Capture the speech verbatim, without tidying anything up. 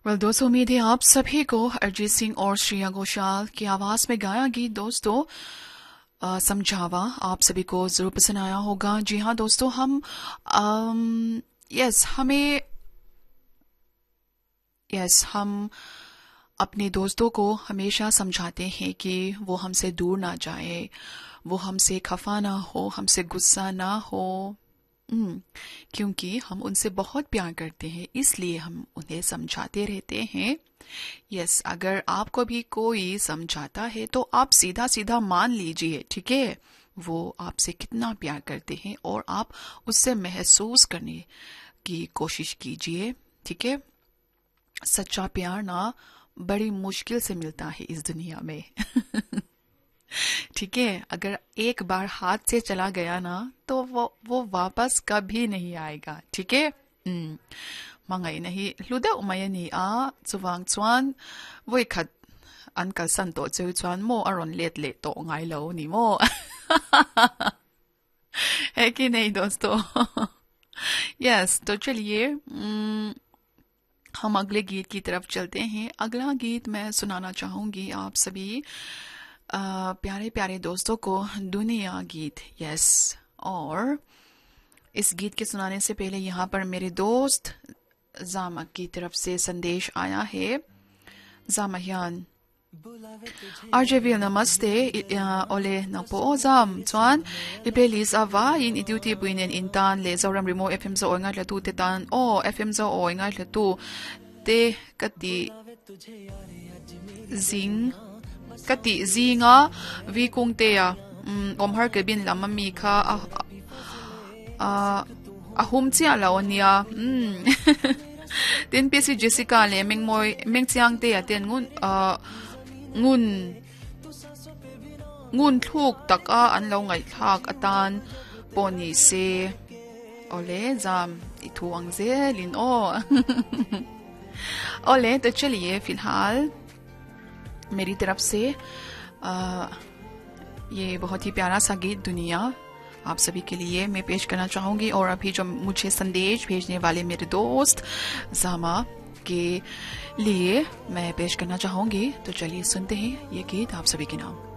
Well दोस्तों, उम्मीद है आप सभी को अरिजीत सिंह और श्रेया घोषाल की आवाज में गाया गीत दोस्तों अ, समझावा आप सभी को जरूर पसंद आया होगा। जी हाँ दोस्तों, हम अम, यस हमें यस हम अपने दोस्तों को हमेशा समझाते हैं कि वो हमसे दूर ना जाए, वो हमसे खफा ना हो, हमसे गुस्सा ना हो। हम्म, क्योंकि हम उनसे बहुत प्यार करते हैं, इसलिए हम उन्हें समझाते रहते हैं। यस, अगर आपको भी कोई समझाता है तो आप सीधा सीधा मान लीजिए, ठीक है, वो आपसे कितना प्यार करते हैं और आप उससे महसूस करने की कोशिश कीजिए, ठीक है। सच्चा प्यार ना बड़ी मुश्किल से मिलता है इस दुनिया में। ठीक है, अगर एक बार हाथ से चला गया ना तो वो वो वापस कभी नहीं आएगा, ठीक है। हम्म Mga inahi luda umaya ni a chuwang chuan voi khat an kal san to chu chuan mo aron let le to ngai lo ni mo है कि नहीं दोस्तों। यस, तो चलिए हम्म, हम अगले गीत की तरफ चलते हैं। अगला गीत मैं सुनाना चाहूंगी आप सभी अ, प्यारे प्यारे दोस्तों को, दुनिया गीत। यस, और इस गीत के सुनाने से पहले यहाँ पर मेरे दोस्त जामा की तरफ से संदेश आया है। Zamayan R J V namaste ole na po zam chuan i playlist ava in i duty buinen intan le zoram remo F M zo oinga la tu te tan o F M zo oinga la tu te kati zing kati zinga vi kung te ya om har ke bin lam mi kha a ahum chi ala onia mm tin pi si Jessica le meng moi meng chiang te aten ngun a ngun ngun thuk taka an lo ngai thak atan poni se ole jam i thuang ze lin o ole तो चलिए फिलहाल मेरी तरफ से आ, ये बहुत ही प्यारा सा गीत दुनिया आप सभी के लिए मैं पेश करना चाहूंगी। और अभी जो मुझे संदेश भेजने वाले मेरे दोस्त जामा के लिए मैं पेश करना चाहूंगी, तो चलिए सुनते हैं ये गीत आप सभी के नाम।